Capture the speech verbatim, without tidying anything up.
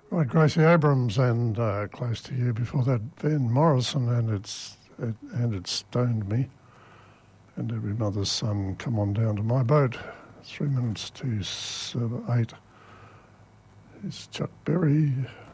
Right, Gracie Abrams, and uh, close to you before that, Van Morrison, and it's it, and it stoned me. And every mother's son, come on down to my boat. Three minutes to seven, eight. It's Chuck Berry.